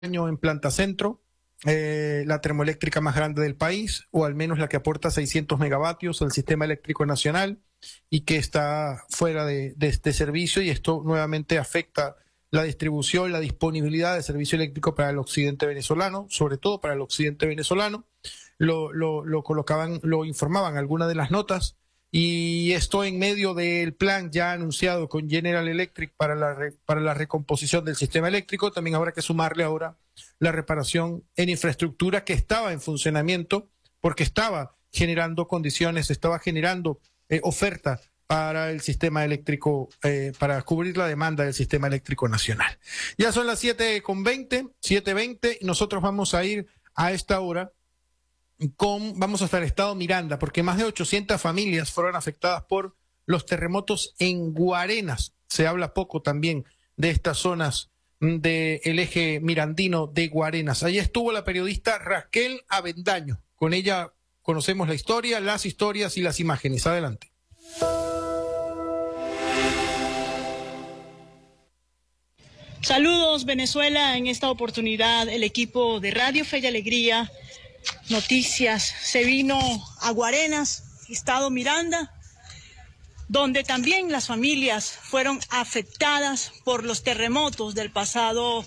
año en Planta Centro, la termoeléctrica más grande del país, o al menos la que aporta 600 megavatios al sistema eléctrico nacional y que está fuera de este servicio, y esto nuevamente afecta la distribución, la disponibilidad de servicio eléctrico para el occidente venezolano, sobre todo para el occidente venezolano. Lo colocaban, lo informaban algunas de las notas, y esto en medio del plan ya anunciado con General Electric para la recomposición del sistema eléctrico. También habrá que sumarle ahora la reparación en infraestructura que estaba en funcionamiento, porque estaba generando condiciones, estaba generando oferta para el sistema eléctrico, para cubrir la demanda del sistema eléctrico nacional. Ya son las 7:20, y nosotros vamos a ir a esta hora vamos hasta el estado Miranda, porque más de 800 familias fueron afectadas por los terremotos en Guarenas. Se habla poco también de estas zonas del eje mirandino de Guarenas. Allí estuvo la periodista Raquel Avendaño. Con ella conocemos la historia, las historias y las imágenes. Adelante. Saludos, Venezuela. En esta oportunidad el equipo de Radio Fe y Alegría Noticias se vino a Guarenas, estado Miranda, donde también las familias fueron afectadas por los terremotos del pasado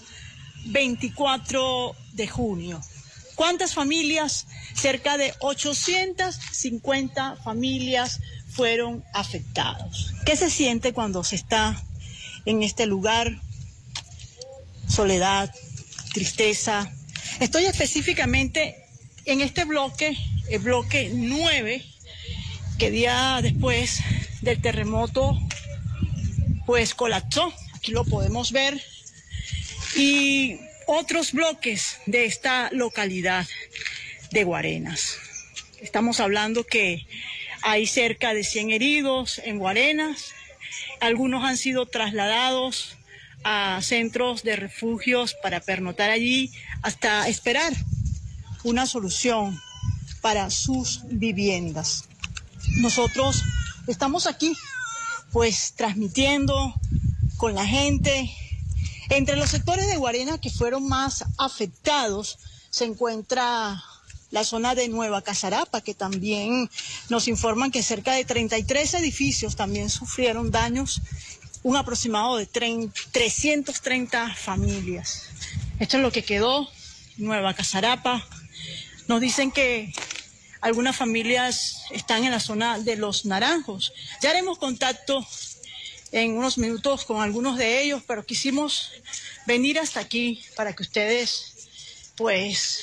24 de junio. ¿Cuántas familias? Cerca de 850 familias fueron afectadas. ¿Qué se siente cuando se está en este lugar? Soledad, tristeza. Estoy específicamente en este bloque, el bloque 9, que día después del terremoto, pues colapsó. Aquí lo podemos ver. Y otros bloques de esta localidad de Guarenas. Estamos hablando que hay cerca de 100 heridos en Guarenas. Algunos han sido trasladados a centros de refugios para pernoctar allí hasta esperar una solución para sus viviendas. Nosotros estamos aquí, pues, transmitiendo con la gente. Entre los sectores de Guarenas que fueron más afectados se encuentra la zona de Nueva Casarapa, que también nos informan que cerca de 33 edificios también sufrieron daños, un aproximado de 330 familias. Esto es lo que quedó, Nueva Casarapa. Nos dicen que algunas familias están en la zona de Los Naranjos. Ya haremos contacto en unos minutos con algunos de ellos, pero quisimos venir hasta aquí para que ustedes, pues,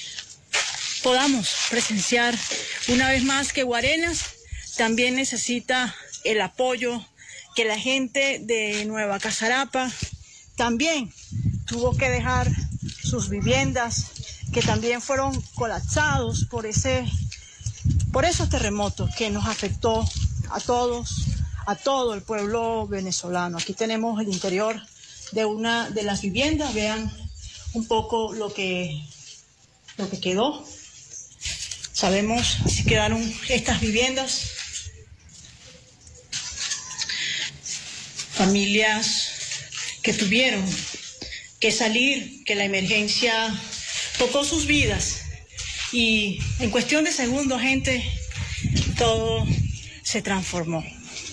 podamos presenciar una vez más que Guarenas también necesita el apoyo, que la gente de Nueva Casarapa también tuvo que dejar sus viviendas, que también fueron colapsados por esos terremotos que nos afectó a todos, a todo el pueblo venezolano. Aquí tenemos el interior de una de las viviendas. Vean un poco lo que quedó. Sabemos, así quedaron estas viviendas. Familias que tuvieron que salir, que la emergencia tocó sus vidas, y en cuestión de segundos, gente, todo se transformó.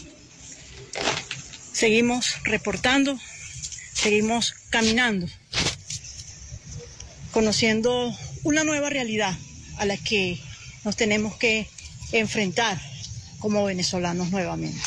Seguimos reportando, seguimos caminando, conociendo una nueva realidad a la que nos tenemos que enfrentar como venezolanos nuevamente.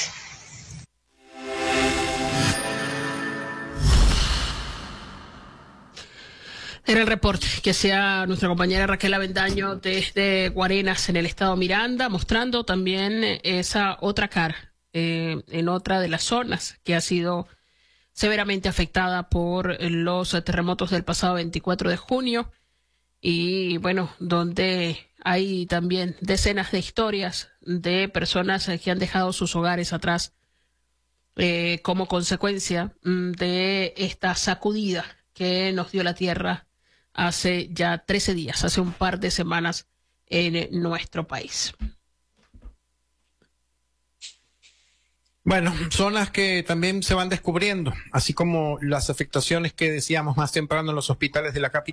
Era el reporte que hacía nuestra compañera Raquel Avendaño desde Guarenas, en el estado Miranda, mostrando también esa otra cara en otra de las zonas que ha sido severamente afectada por los terremotos del pasado 24 de junio. Y bueno, donde hay también decenas de historias de personas que han dejado sus hogares atrás como consecuencia de esta sacudida que nos dio la tierra hace ya 13 días, hace un par de semanas en nuestro país. Bueno, zonas que también se van descubriendo, así como las afectaciones que decíamos más temprano en los hospitales de la capital.